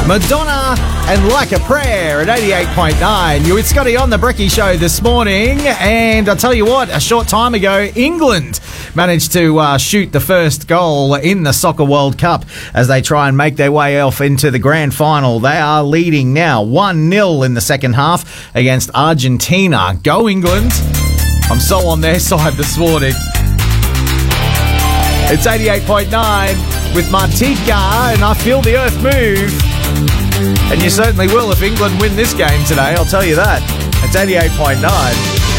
Madonna and Like a Prayer at 88.9. You're with Scotty on the Brekkie Show this morning. And I'll tell you what, a short time ago, England managed to shoot the first goal in the Soccer World Cup as they try and make their way off into the grand final. They are leading now 1-0 in the second half against Argentina. Go England. I'm so on their side this morning. It's 88.9 with Martika and I Feel the Earth Move. And you certainly will if England win this game today, I'll tell you that. It's 88.9.